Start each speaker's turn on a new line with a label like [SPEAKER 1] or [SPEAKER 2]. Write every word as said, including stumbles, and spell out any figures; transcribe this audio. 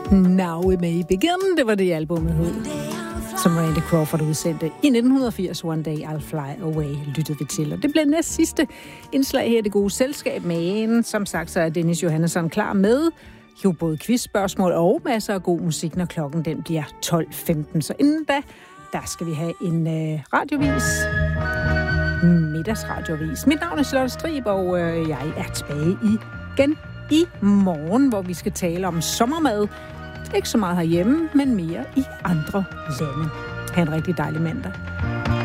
[SPEAKER 1] Now It May Begin, det var det albumet hed, som Randy Crawford udsendte i nitten firs. One Day I'll Fly Away, lyttede vi til. Og det blev næst sidste indslag her i Det Gode Selskab, men som sagt, så er Dennis Johannesson klar med jo både quizspørgsmål og masser af god musik, når klokken den bliver tolv femten. Så inden da, der skal vi have en øh, radiovis, middagsradiovis. Mit navn er Charlotte Strib, og øh, jeg er tilbage igen i morgen, hvor vi skal tale om sommermad. Ikke så meget herhjemme, men mere i andre lande. Ha' en rigtig dejlig mandag.